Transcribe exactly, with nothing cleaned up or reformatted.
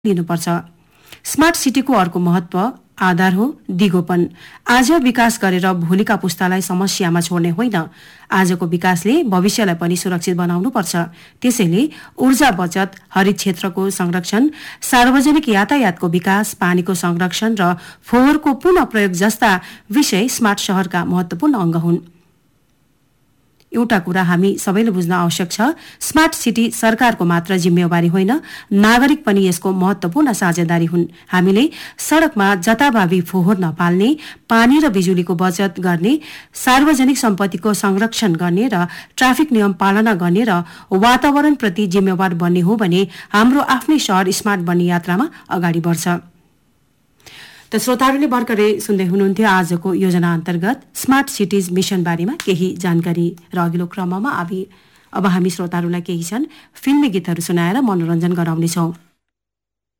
लिनुपर्छ। स्मार्ट सिटीको अर्को महत्व आधार हो दिगोपन। आज विकास गरेर भोलिका पुस्तालाई समस्यामा छोड्ने होइन, आजको विकासले भविष्यलाई पनि सुरक्षित बनाउनुपर्छ। त्यसैले ऊर्जा बचत, हरित क्षेत्रको संरक्षण, सार्वजनिक यातायातको विकास, पानीको संरक्षण र फोहोरको पुनः प्रयोग जस्ता विषय स्मार्ट शहरका महत्वपूर्ण अंग हुन्। एउटा कुरा हामी सबैले बुझ्न आवश्यक छ, स्मार्ट सिटी सरकारको मात्र जिम्मेवारी होइन, नागरिक पनि यसको महत्वपूर्ण साझेदारी हुन्। हामीले सड़कमा जताभावी फोहोर नपाल्ने, पानी र बिजुलीको बचत गर्ने, सार्वजनिक सम्पत्तिको संरक्षण गर्ने र ट्राफिक नियम पालना गर्ने र वातावरणप्रति जिम्मेवार बन्ने हो भने हाम्रो आफ्नै शहर स्मार्ट बन्ने यात्रामा अगाडि बढ्छ। त श्रोताहरूले भर्खरै सुन्दै हुनुहुन्थ्यो आजको योजना अन्तर्गत स्मार्ट सिटीज मिशन बारेमा केही जानकारी। र अघिल्लो क्रममा अब हामी श्रोताहरूलाई केही छन् फिल्मी गीतहरू सुनाएर मनोरञ्जन गराउनेछौँ।